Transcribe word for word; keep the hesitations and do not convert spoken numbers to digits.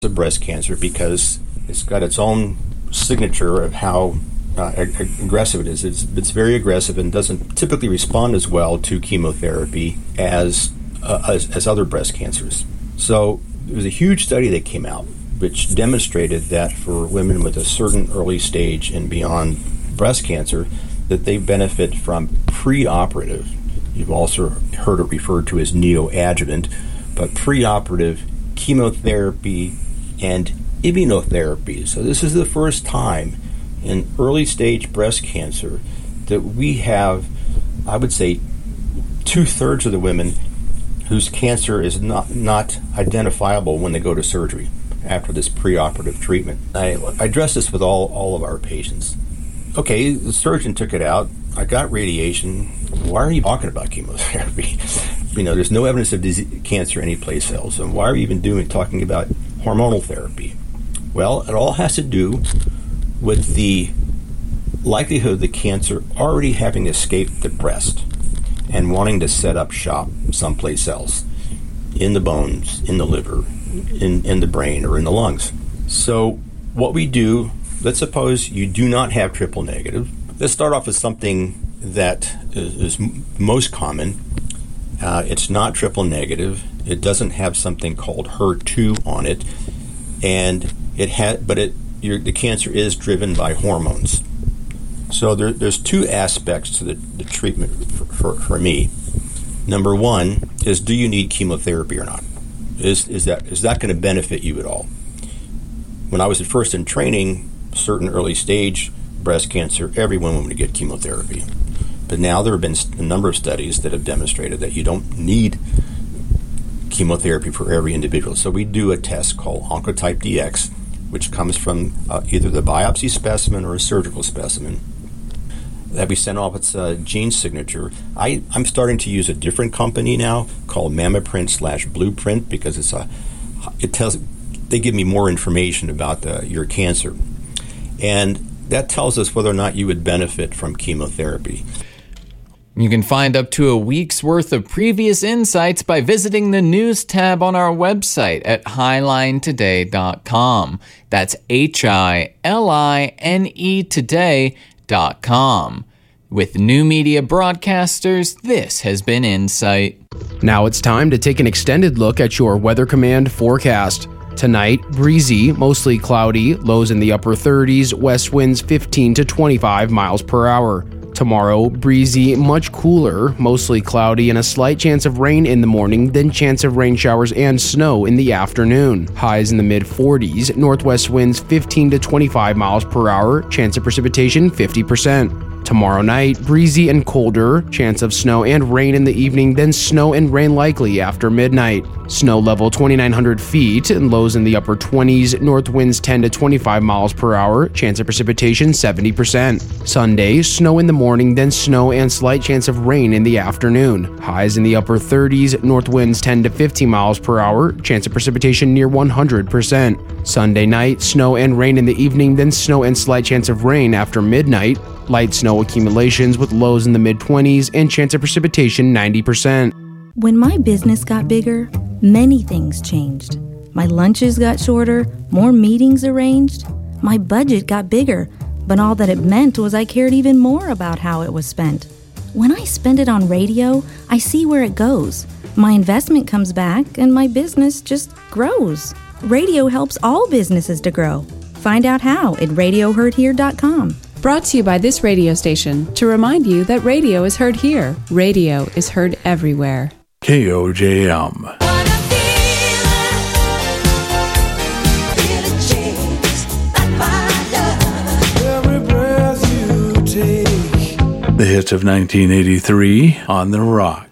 of breast cancer because it's got its own signature of how uh, ag- aggressive it is. It's, it's very aggressive and doesn't typically respond as well to chemotherapy as, uh, as as other breast cancers. So there was a huge study that came out which demonstrated that for women with a certain early stage and beyond breast cancer, that they benefit from preoperative. You've also heard it referred to as neoadjuvant, but preoperative chemotherapy and immunotherapy. So this is the first time in early stage breast cancer that we have, I would say, two-thirds of the women whose cancer is not, not identifiable when they go to surgery after this preoperative treatment. I, I address this with all, all of our patients. Okay, the surgeon took it out. I got radiation. Why are you talking about chemotherapy? You know, there's no evidence of disease, cancer anyplace else. And why are you even doing talking about hormonal therapy? Well, it all has to do with the likelihood of the cancer already having escaped the breast and wanting to set up shop someplace else, in the bones, in the liver, in, in the brain, or in the lungs. So what we do, let's suppose you do not have triple negative. Let's start off with something that is, is most common. Uh, it's not triple negative. It doesn't have something called H E R two on it, and it had, but it your, the cancer is driven by hormones. So there, there's two aspects to the, the treatment for, for, for me. Number one is, do you need chemotherapy or not? Is is that is that going to benefit you at all? When I was at first in training, certain early stage breast cancer, everyone would get chemotherapy. But now there have been a number of studies that have demonstrated that you don't need chemotherapy for every individual. So we do a test called Oncotype D X, which comes from uh, either the biopsy specimen or a surgical specimen that we send off its uh, gene signature. I, I'm starting to use a different company now called MammaPrint slash Blueprint because it's a it tells they give me more information about the, your cancer, and that tells us whether or not you would benefit from chemotherapy. You can find up to a week's worth of previous insights by visiting the news tab on our website at highline today dot com. That's H I L I N E today dot com. With New Media Broadcasters, this has been Insight. Now it's time to take an extended look at your Weather Command forecast. Tonight, breezy, mostly cloudy, lows in the upper thirties, west winds fifteen to twenty-five miles per hour. Tomorrow, breezy, much cooler, mostly cloudy, and a slight chance of rain in the morning, then chance of rain showers and snow in the afternoon. Highs in the mid forties, northwest winds fifteen to twenty-five miles per hour, chance of precipitation fifty percent. Tomorrow night, breezy and colder, chance of snow and rain in the evening, then snow and rain likely after midnight. Snow level twenty-nine hundred feet and lows in the upper twenties, north winds ten to twenty-five miles per hour, chance of precipitation seventy percent. Sunday, snow in the morning, then snow and slight chance of rain in the afternoon. Highs in the upper thirties, north winds ten to fifteen miles per hour, chance of precipitation near one hundred percent. Sunday night, snow and rain in the evening, then snow and slight chance of rain after midnight. Light snow accumulations with lows in the mid twenties and chance of precipitation ninety percent. When my business got bigger, many things changed. My lunches got shorter, more meetings arranged. My budget got bigger, but all that it meant was I cared even more about how it was spent. When I spend it on radio, I see where it goes. My investment comes back and my business just grows. Radio helps all businesses to grow. Find out how at radio heard here dot com. Brought to you by this radio station to remind you that radio is heard here. Radio is heard everywhere. K O J M. The hits of nineteen eighty-three on the Rock.